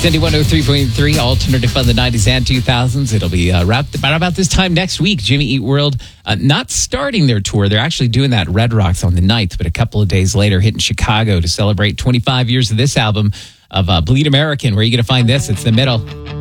Cindy 103.3, alternative on the 90s and 2000s. It'll be wrapped about this time next week. Jimmy Eat World not starting their tour. They're actually doing that at Red Rocks on the 9th, but a couple of days later hitting Chicago to celebrate 25 years of this album of Bleed American. Where are you going to find this? It's the middle.